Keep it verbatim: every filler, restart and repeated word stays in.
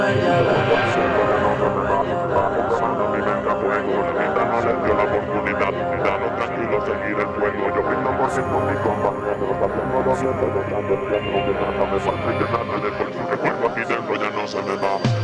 Pasando mi mente a fuego, la vida no les dio la oportunidad. Déjalo tranquilo, seguir el juego. Yo brindo por ciento mi compañero, haciendo doscientos de tanto tiempo que nada me falta y que nada de por su recuerdo aquí dentro ya no se me va.